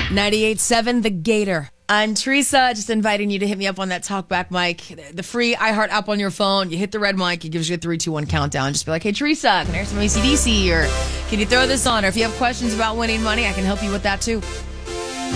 98.7 The Gator. I'm Teresa, just inviting you to hit me up on that talkback mic. The free iHeart app on your phone. You hit the red mic, it gives you a 3, 2, 1 countdown. Just be like, hey, Teresa, can I hear some AC/DC? Or can you throw this on? Or if you have questions about winning money, I can help you with that too.